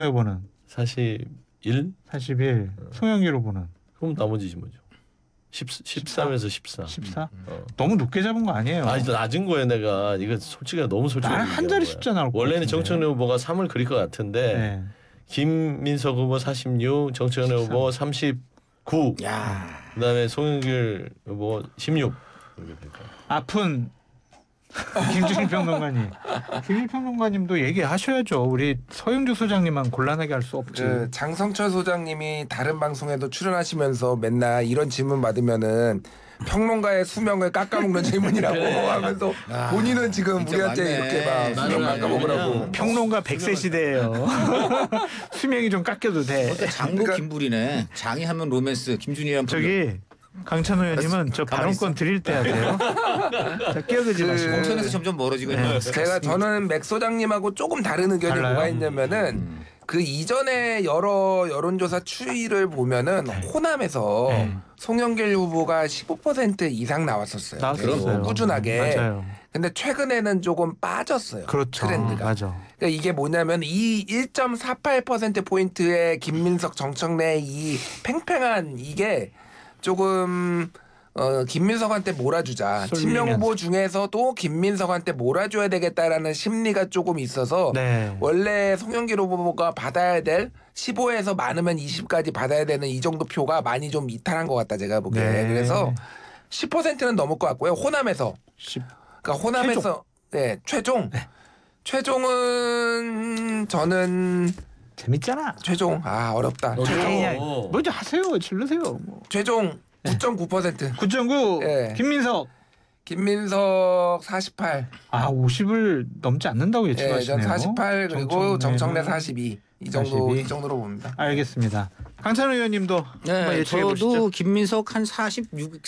후보는 41? 41. 송영길 후보는 그럼 나머지지 뭐죠. 13에서 14. 14? 너무 높게 잡은 거 아니에요? 아니 낮은 거에 내가 이거 솔직히 너무 솔직히 한 자리 숫자 나올 것 원래는 같은데. 정청래 후보가 3을 그릴 것 같은데 네. 김민석 후보 46, 정청래 후보 39. 야. 그다음에 송영길 후보 16. 아픈 김준일 평론가님. 김준일 평론가님도 얘기하셔야죠. 우리 서영주 소장님만 곤란하게 할 수 없지. 장성철 소장님이 다른 방송에도 출연하시면서 맨날 이런 질문 받으면은 평론가의 수명을 깎아먹는 질문이라고 하면서 본인은 지금 우리한테 맞네. 이렇게 막 수명 깎아먹으라고. 평론가 100세 시대예요. 수명이 좀 깎여도 돼. 장모 김불이네. 장이 하면 로맨스. 김준이랑 저기 강찬호 의원님은 저 발언권 드릴 때 하세요. 자, 끼어들지 마시고. 공천에서 점점 멀어지고 있는. 저는 맥 소장님하고 조금 다른 의견이 달라요? 뭐가 있냐면은 그 이전에 여러 여론조사 추이를 보면은 호남에서 송영길 후보가 15% 이상 나왔었어요. 나왔었어요. 꾸준하게. 맞아요. 근데 최근에는 조금 빠졌어요. 그렇죠. 트렌드가. 맞아. 그러니까 이게 뭐냐면 이 1.48% 포인트의 김민석 정청래 이 팽팽한 이게 조금 김민석한테 몰아주자. 친명 후보 중에서도 김민석한테 몰아줘야 되겠다라는 심리가 조금 있어서 네. 원래 송영길 후보가 받아야 될 15에서 많으면 20까지 받아야 되는 이 정도 표가 많이 좀 이탈한 것 같다 제가 보기에. 네. 그래서 10%는 넘을 것 같고요. 호남에서. 그러니까 호남에서 최종. 최종은 저는 재밌잖아. 최종 어렵다. 뭐좀 하세요. 질르세요. 뭐. 최종 9.9%. 9.9. 예. 김민석 48. 50을 넘지 않는다고 예측하시네요. 전 48 그리고 정청래 42. 이 42. 정도로 봅니다. 알겠습니다. 강찬호 의원님도 한번 네, 예측해 저도 보시죠. 김민석 한 47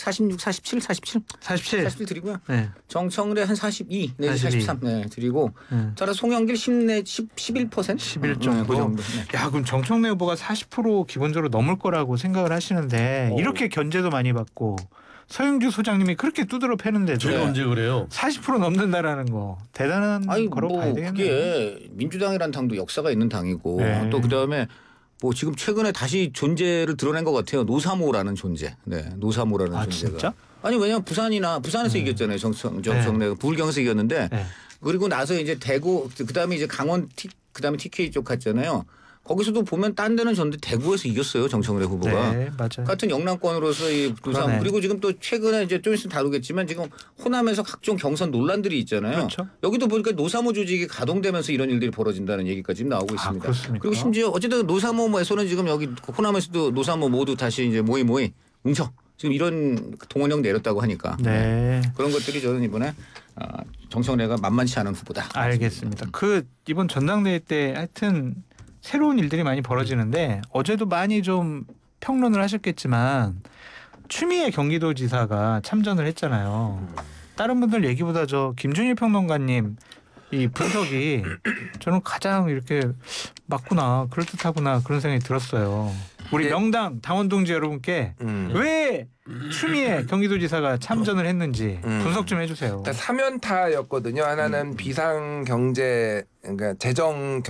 47. 드리고요. 네. 정청래 한 42 내지 42. 43 드리고 따라 송영길 11%? 11 정도. 그 정도. 야, 그럼 정청래 후보가 40% 기본적으로 넘을 거라고 생각을 하시는데 이렇게 견제도 많이 받고 서영주 소장님이 그렇게 두드러 패는데도 제가 언제 그래요? 40% 넘는다라는 거 대단한 거로 봐야 되겠네요. 그게 민주당이라는 당도 역사가 있는 당이고 네. 또 그다음에 뭐 지금 최근에 다시 존재를 드러낸 것 같아요. 노사모라는 존재. 노사모라는 존재가. 진짜? 아니 왜냐면 부산에서 이겼잖아요. 정청래가 부울경에서 이겼는데 그리고 나서 이제 대구 그다음에 이제 강원 그다음에 TK 쪽 갔잖아요. 거기서도 보면 딴 데는 졌는데 대구에서 이겼어요. 정청래 후보가. 네, 맞아요. 같은 영남권으로서 이 부산 그리고 지금 또 최근에 이제 좀 있으면 다루겠지만 지금 호남에서 각종 경선 논란들이 있잖아요. 그렇죠. 여기도 보니까 노사모 조직이 가동되면서 이런 일들이 벌어진다는 얘기까지 지금 나오고 있습니다. 그렇습니까? 그리고 심지어 어쨌든 노사모에서는 지금 여기 호남에서도 노사모 모두 다시 이제 모이 뭉쳐 지금 이런 동원령 내렸다고 하니까 네. 그런 것들이 저는 이번에 정청래가 만만치 않은 후보다. 알겠습니다. 이번 전당대회 때 하여튼 새로운 일들이 많이 벌어지는데 어제도 많이 좀 평론을 하셨겠지만 추미애 경기도지사가 참전을 했잖아요. 다른 분들 얘기보다 김준일 평론가님 이 분석이 저는 가장 이렇게 맞구나 그럴듯하구나 그런 생각이 들었어요. 우리 명당 당원 동지 여러분께 왜 추미애 경기도지사가 참전을 했는지 분석 좀 해주세요. 일단 3연타였거든요. 하나는 비상 경제 그러니까 재정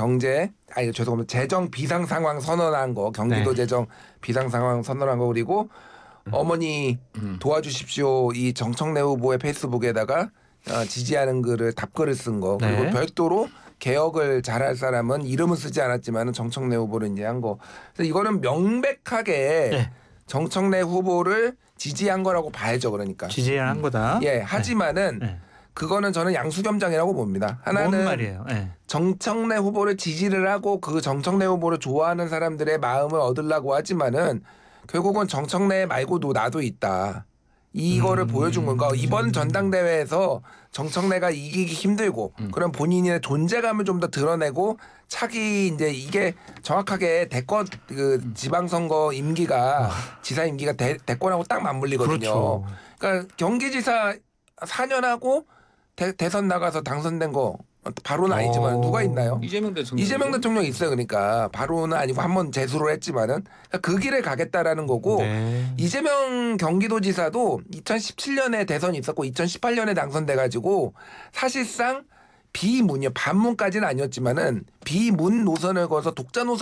비상 상황 선언한 거 경기도 재정 비상 상황 선언한 거 그리고 어머니 도와주십시오 이 정청래 후보의 페이스북에다가 지지하는 글을 답글을 쓴 거 그리고 별도로 개혁을 잘할 사람은 이름은 쓰지 않았지만은 정청래 후보를 이제 한 거. 그래서 이거는 명백하게 정청래 후보를 지지한 거라고 봐야죠. 그러니까. 지지한 거다. 하지만은 그거는 저는 양수겸장이라고 봅니다. 하나는 뭔 말이에요? 정청래 후보를 지지를 하고 그 정청래 후보를 좋아하는 사람들의 마음을 얻으려고 하지만은 결국은 정청래 말고도 나도 있다. 이거를 보여준 건가? 이번 전당대회에서 정청래가 이기기 힘들고 그런 본인의 존재감을 좀 더 드러내고 차기 이제 이게 정확하게 대권 지방선거 임기가 지사 임기가 대권하고 딱 맞물리거든요. 그렇죠. 그러니까 경기지사 4년 하고 대선 나가서 당선된 거 바로는 아니지만 누가 있나요? 이재명 대통령 있어요. 그러니까 바로는 아니고 한번 재수를 했지만은 그 길을 가겠다라는 거고 이재명 경기도지사도 2017년에 대선이 있었고 2018년에 당선돼 가지고 사실상 비문이요. 반문까지는 아니었지만은 비문 노선을 거서 독자 노선